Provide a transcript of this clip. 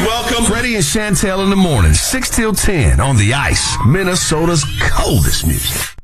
welcome. Freddie and Chantel in the morning, 6 till 10 on The Ice, Minnesota's coldest music.